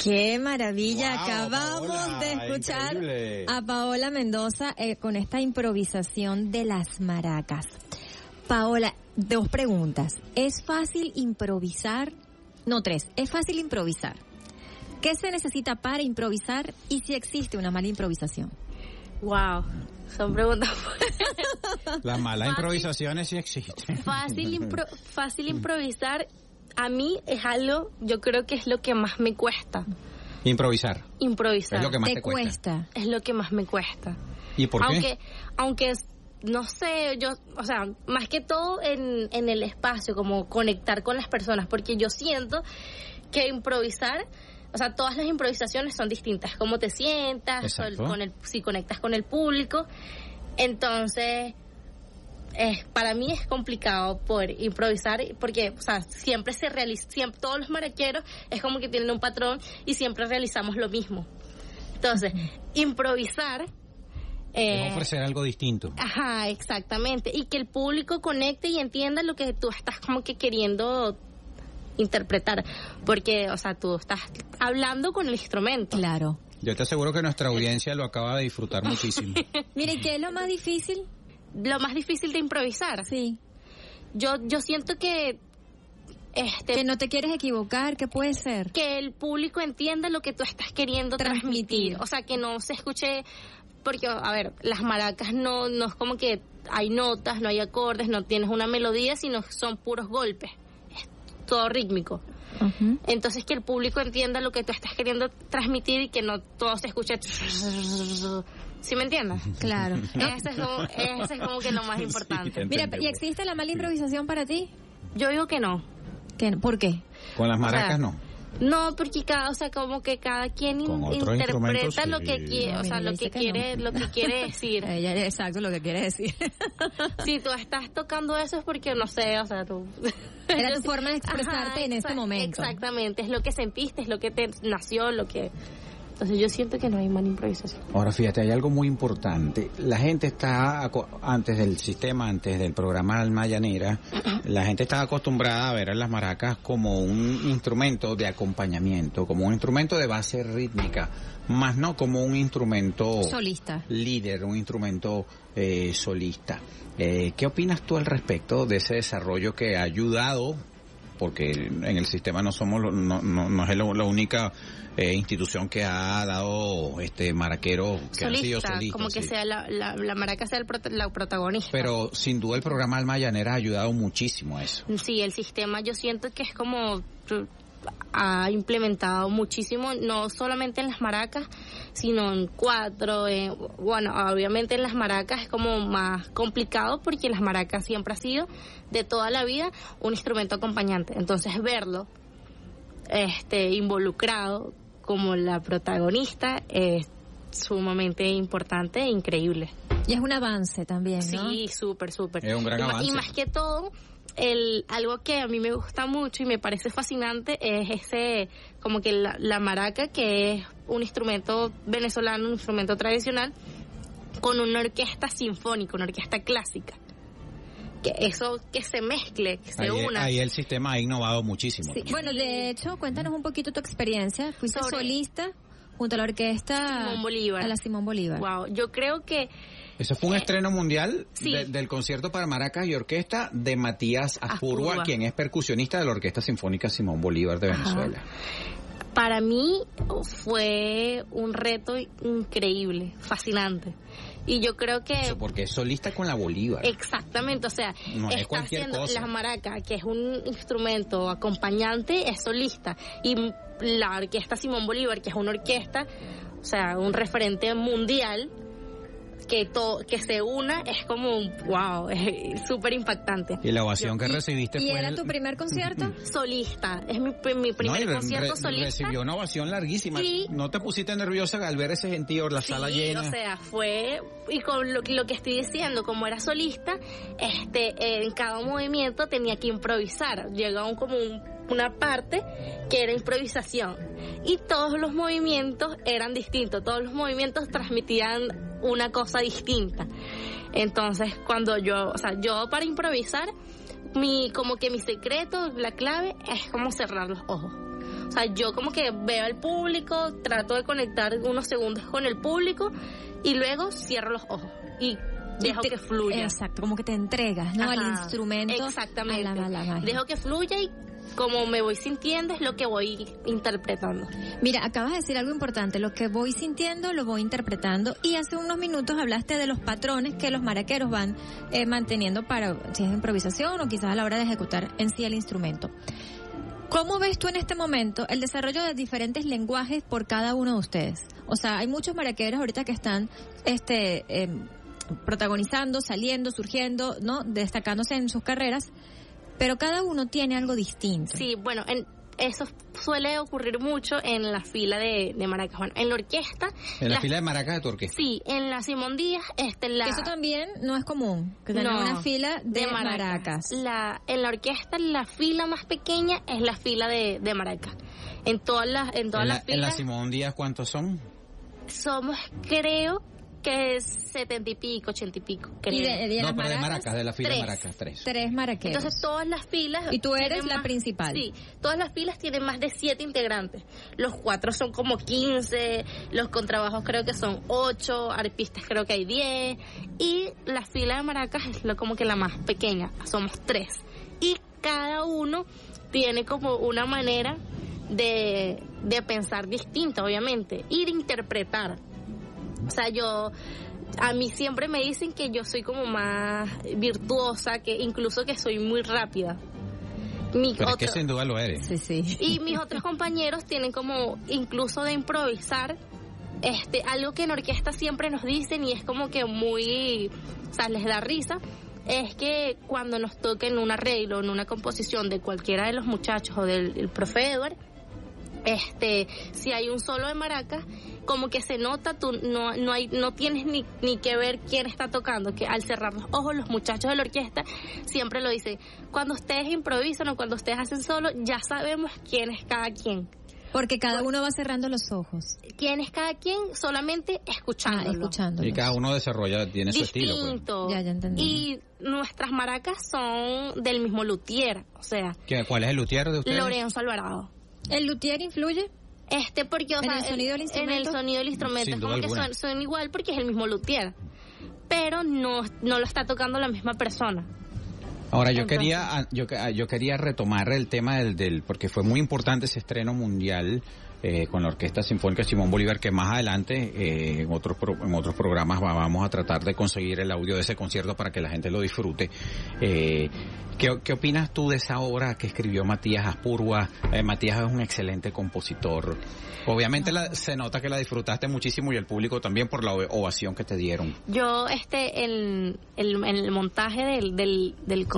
Qué maravilla, Wow, acabamos Paola, de escuchar increíble. a Paola Mendoza con esta improvisación de las maracas. Paola, 2 preguntas. ¿Es fácil improvisar? No, 3. ¿Es fácil improvisar? ¿Qué se necesita para improvisar y si existe una mala improvisación? Wow, son preguntas. Las malas Fácil. improvisaciones sí existen. Fácil improvisar. A mí es algo, yo creo que es lo que más me cuesta. Improvisar. Improvisar. Es lo que más ¿Te te cuesta. Es lo que más me cuesta. ¿Y por qué? Aunque no sé, yo, o sea, más que todo en el espacio, como conectar con las personas, porque yo siento que improvisar, o sea, todas las improvisaciones son distintas, cómo te sientas, Exacto. si conectas con el público. Entonces, para mí es complicado poder improvisar porque, o sea, siempre todos los maraqueros es como que tienen un patrón y siempre realizamos lo mismo. Entonces, improvisar Es ofrecer algo distinto. Ajá, exactamente. Y que el público conecte y entienda lo que tú estás como que queriendo interpretar. Porque, o sea, tú estás hablando con el instrumento. Claro. Yo te aseguro que nuestra audiencia lo acaba de disfrutar muchísimo. Mire, ¿qué es lo más difícil? Lo más difícil de improvisar. Sí. Yo siento que que no te quieres equivocar, ¿qué puede ser? Que el público entienda lo que tú estás queriendo transmitir. O sea, que no se escuche, porque, a ver, las maracas no es como que hay notas, no hay acordes, no tienes una melodía, sino son puros golpes. Es todo rítmico. Uh-huh. Entonces, que el público entienda lo que tú estás queriendo transmitir y que no todo se escuche. ¿Sí me entiendes? Claro. Ese es como que lo más importante. Sí, mira, ¿y existe la mala improvisación para ti? Yo digo que no. ¿Por qué? Con las maracas no. No, porque como que cada quien interpreta lo que quiere, o sea, lo que quiere decir. Exacto, lo que quiere decir. Si tú estás tocando eso es porque, no sé, o sea, tú... Era tu forma de expresarte en este momento. Exactamente, es lo que sentiste, es lo que te nació, lo que... Entonces yo siento que no hay mala improvisación. Ahora fíjate, hay algo muy importante. La gente está, antes del programa Alma Llanera, la gente está acostumbrada a ver a las maracas como un instrumento de acompañamiento, como un instrumento de base rítmica, más no como un instrumento solista, líder, un instrumento solista. ¿Qué opinas tú al respecto de ese desarrollo que ha ayudado? Porque en el sistema no es la única institución que ha dado maraquero que han sido solistas. Como que sea la maraca sea la protagonista. Pero sin duda el programa Alma Llanera ha ayudado muchísimo a eso. Sí, el sistema yo siento que es como ha implementado muchísimo, no solamente en las maracas, sino en cuatro. Bueno, obviamente en las maracas es como más complicado porque las maracas siempre ha sido de toda la vida un instrumento acompañante. Entonces verlo involucrado como la protagonista es sumamente importante e increíble. Y es un avance también, ¿no? Sí, súper. Es un gran avance. Y más que todo, algo que a mí me gusta mucho y me parece fascinante es como que la maraca, que es un instrumento venezolano, un instrumento tradicional, con una orquesta sinfónica, una orquesta clásica. Que eso, que se mezcle, que se una. Ahí el sistema ha innovado muchísimo. Sí. Bueno, de hecho, cuéntanos un poquito tu experiencia. Fuiste solista junto a la orquesta Simón Bolívar. A la Simón Bolívar. Wow, yo creo que eso fue un estreno mundial sí, del concierto para maracas y orquesta de Matías Aspurúa, quien es percusionista de la Orquesta Sinfónica Simón Bolívar de Venezuela. Ajá. Para mí fue un reto increíble, fascinante. Y yo creo que... Eso porque es solista con la Bolívar. Exactamente, o sea, no está haciendo la maraca, que es un instrumento acompañante, es solista. Y la Orquesta Simón Bolívar, que es una orquesta, o sea, un referente mundial, que se una, es como un wow, es súper impactante. Y la ovación que recibiste ¿Y fue... era tu primer concierto? Solista, es mi primer concierto solista. Recibió una ovación larguísima. Sí. ¿No te pusiste nerviosa al ver ese gentío, la sala llena? O sea, fue... Y con lo que estoy diciendo, como era solista, en cada movimiento tenía que improvisar. Llegaba como una parte que era improvisación. Y todos los movimientos eran distintos. Todos los movimientos transmitían una cosa distinta. Entonces, cuando yo para improvisar, como que mi secreto, la clave, es como cerrar los ojos. O sea, yo como que veo al público, trato de conectar unos segundos con el público y luego cierro los ojos y dejo que fluya. Exacto, como que te entregas, ¿no? Ajá, al instrumento. exactamente. A la magia. Dejo que fluya y como me voy sintiendo es lo que voy interpretando. Mira, acabas de decir algo importante, lo que voy sintiendo lo voy interpretando, y hace unos minutos hablaste de los patrones que los maraqueros van manteniendo para, si es improvisación o quizás a la hora de ejecutar en sí el instrumento. ¿Cómo ves tú en este momento el desarrollo de diferentes lenguajes por cada uno de ustedes? O sea, hay muchos maraqueros ahorita que están protagonizando, saliendo, surgiendo, ¿no? Destacándose en sus carreras, pero cada uno tiene algo distinto. Sí, bueno, eso suele ocurrir mucho en la fila de maracas. Bueno, en la orquesta... ¿En la fila de maracas de tu orquesta? Sí, en la Simón Díaz, Eso también no es común, que tengan una fila de maracas. En la orquesta, la fila más pequeña es la fila de maracas. En todas las filas... ¿En la Simón Díaz cuántos son? Somos, creo que es 70 y pico, 80 y pico. ¿Y de no, pero de maracas, de la fila de maracas, 3. 3 maraqueros. Entonces todas las filas... ¿Y tú eres la principal? Sí, todas las filas tienen más de 7 integrantes. Los 4 son como 15, los contrabajos creo que son 8, arpistas creo que hay 10, y la fila de maracas es como que la más pequeña, somos 3. Y cada uno tiene como una manera de pensar distinta, obviamente, y de interpretar. O sea, a mí siempre me dicen que yo soy como más virtuosa, que incluso que soy muy rápida. Pero es que sin duda lo eres. Sí, sí. Y mis otros compañeros tienen como, incluso de improvisar, algo que en orquesta siempre nos dicen y es como que muy, o sea, les da risa, es que cuando nos toquen un arreglo, en una composición de cualquiera de los muchachos o del profe Edward, si hay un solo de maracas, como que se nota, tú no tienes ni que ver quién está tocando, que al cerrar los ojos los muchachos de la orquesta siempre lo dicen, cuando ustedes improvisan o cuando ustedes hacen solo, ya sabemos quién es cada quien. Porque cada uno va cerrando los ojos. ¿Quién es cada quien? Solamente escuchándolo. Y cada uno tiene su estilo. Pues. Ya entendí. Y nuestras maracas son del mismo luthier, o sea. ¿Cuál es el luthier de ustedes? Lorenzo Alvarado. ¿El luthier influye? Porque, o ¿En sea, el sonido del instrumento? En el sonido del instrumento. Sin Es como duda que son igual porque es el mismo luthier. Pero no lo está tocando la misma persona. Ahora, yo quería retomar el tema porque fue muy importante ese estreno mundial con la Orquesta Sinfónica Simón Bolívar, que más adelante en otros programas vamos a tratar de conseguir el audio de ese concierto para que la gente lo disfrute. ¿Qué opinas tú de esa obra que escribió Matías Aspurua? Matías es un excelente compositor. Obviamente se nota que la disfrutaste muchísimo y el público también por la ovación que te dieron. Yo, el montaje del